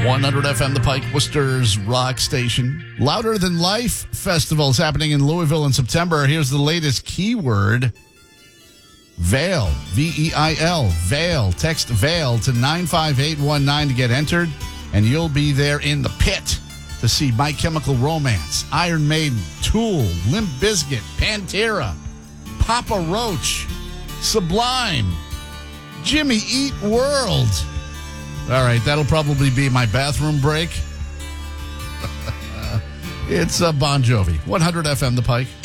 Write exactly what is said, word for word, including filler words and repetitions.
one hundred F M, The Pike, Worcester's rock station. Louder Than Life Festival is happening in Louisville in September. Here's the latest keyword. Veil. V E I L. Veil. Text Veil to nine five eight one nine to get entered, and you'll be there in the pit to see My Chemical Romance, Iron Maiden, Tool, Limp Bizkit, Pantera, Papa Roach, Sublime, Jimmy Eat World. All right, that'll probably be my bathroom break. It's uh, Bon Jovi. one hundred F M, The Pike.